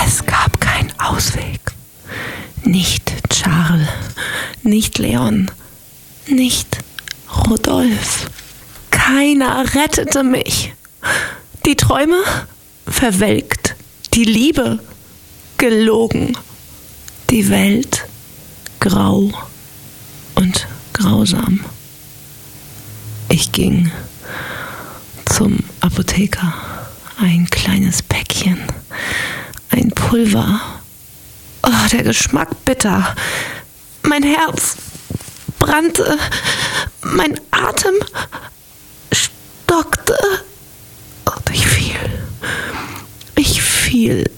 Es gab keinen Ausweg. Nicht Charles, nicht Leon, nicht Rodolphe. Keiner rettete mich. Die Träume verwelkt, die Liebe gelogen, die Welt grau und grausam. Ich ging zum Apotheker. Ein kleines Päckchen, ein Pulver. Oh, der Geschmack bitter. Mein Herz brannte, mein Atem stockte und ich fiel